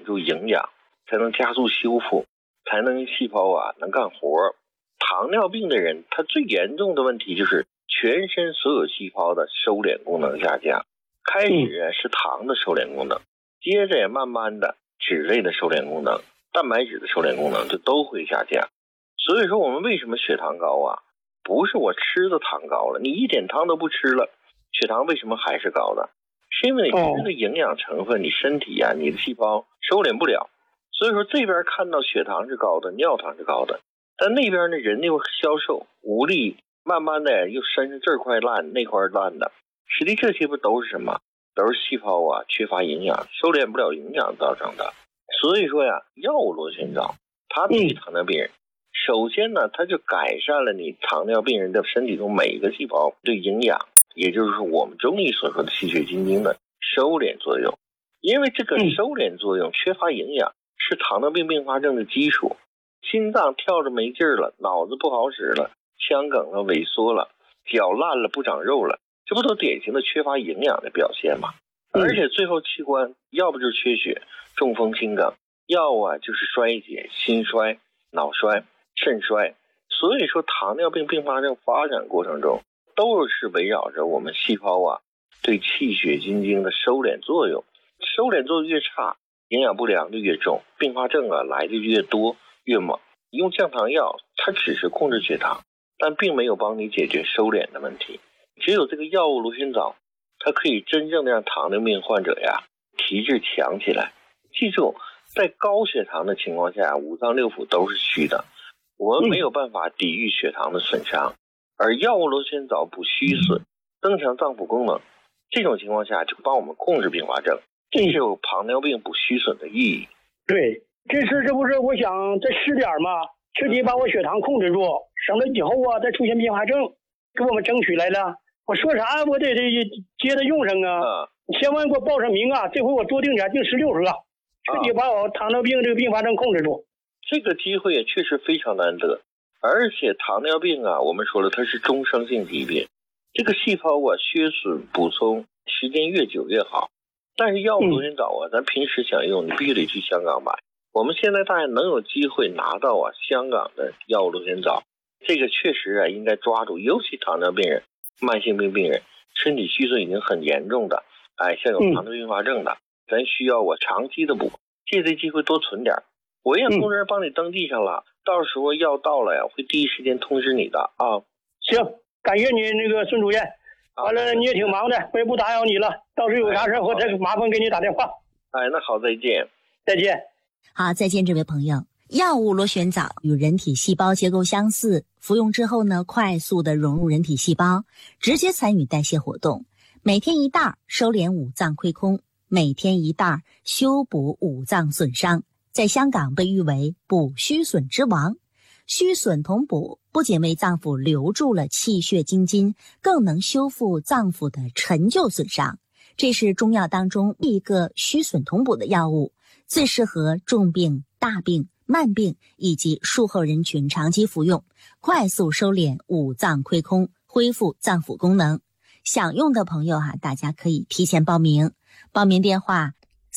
住营养，才能加速修复，才能细胞能干活。糖尿病的人，他最严重的问题就是全身所有细胞的收敛功能下降。开始是糖的收敛功能，接着慢慢的脂类的收敛功能、蛋白质的收敛功能就都会下降。所以说我们为什么血糖高不是我吃的糖高了，你一点糖都不吃了，血糖为什么还是高的？是因为你吃的营养成分，你身体你的细胞收敛不了。所以说这边看到血糖是高的，尿糖是高的，但那边呢人又消瘦无力，慢慢的又身上这块烂那块烂的。实际这些不都是什么？都是细胞缺乏营养，收敛不了营养造成的。所以说药物螺旋藻它对于糖尿病人，首先呢它就改善了你糖尿病人的身体中每一个细胞对营养，也就是我们中医所说的气血津精的收敛作用。因为这个收敛作用缺乏营养是糖尿病并发症的基础。心脏跳着没劲儿了，脑子不好使了，腔梗了萎缩了，脚烂了不长肉了，这不都典型的缺乏营养的表现吗？而且最后器官要不就是缺血、中风、心梗，要就是衰竭、心衰、脑衰、肾衰。所以说糖尿病并发症发展过程中都是围绕着我们细胞对气血津精的收敛作用，收敛作用越差，营养不良就越重，并发症来的越多越猛。用降糖药它只是控制血糖，但并没有帮你解决收敛的问题。只有这个药物螺旋藻它可以真正的让糖尿病患者体质强起来。记住，在高血糖的情况下，五脏六腑都是虚的，我们没有办法抵御血糖的损伤，而药物螺旋藻补虚损，增强脏腑功能，这种情况下就帮我们控制并发症，这是有糖尿病补虚损的意义。 对，这事这不是我想再试点嘛，彻底把我血糖控制住，省得以后再出现并发症，给我们争取来了。我说啥我得接着用上你千万给我报上名这回我多定点，定16盒，彻底把我糖尿病这个并发症控制住。 这个机会也确实非常难得，而且糖尿病我们说了它是终生性疾病，这个细胞削损补充时间越久越好。但是药物螺旋藻咱平时想用你必须得去香港买。我们现在大家能有机会拿到香港的药物螺旋藻，这个确实应该抓住，尤其糖尿病人、慢性病病人，身体虚损已经很严重的，像有糖尿病并发症的，咱需要长期的补，借这机会多存点。我让工人帮你登记上了，到时候药到了会第一时间通知你的行，感谢你那个孙主任。完了你也挺忙的，我也不打扰你了，到时候有啥事我再麻烦给你打电话。 那好，再见。 再见。 好，再见这位朋友。药物螺旋藻与人体细胞结构相似，服用之后呢，快速的融入人体细胞，直接参与代谢活动。每天一袋，收敛五脏亏空；每天一袋，修补五脏损伤。在香港被誉为补虚损之王。虚损同补不仅为脏腑留住了气血津精，更能修复脏腑的陈旧损伤。这是中药当中一个虚损同补的药物，最适合重病、大病、慢病以及术后人群长期服用，快速收敛五脏亏空，恢复脏腑功能。想用的朋友大家可以提前报名，报名电话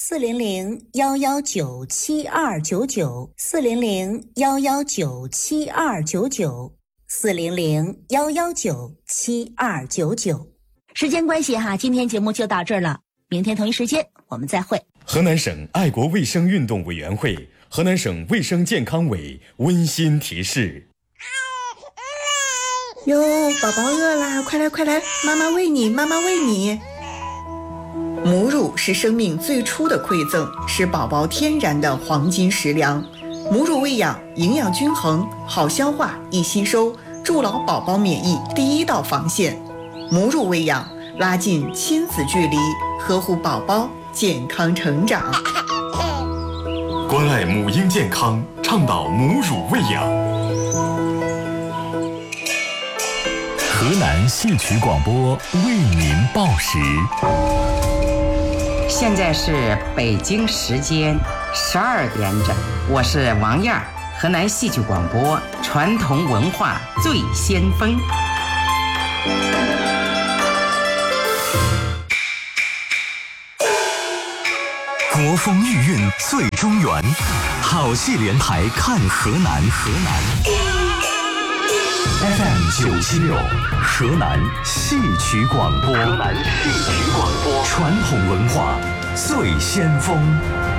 400-119-7299，400-119-7299，400-119-7299。时间关系今天节目就到这儿了，明天同一时间我们再会。 河南省爱国卫生运动委员会、河南省卫生健康委温馨提示： 哟，宝宝饿啦，快来快来，妈妈喂你，妈妈喂你。母乳是生命最初的馈赠，是宝宝天然的黄金食粮。母乳喂养，营养均衡，好消化，易吸收，筑牢宝宝免疫第一道防线。母乳喂养，拉近亲子距离，呵护宝宝健康成长。 关爱母婴健康，倡导母乳喂养。河南戏曲广播为您报时。 现在是北京时间12点整，我是王燕，河南戏曲广播传统文化最先锋。 国风韵韵最中原，好戏连台看河南。FM976，河南戏曲广播。传统文化最先锋。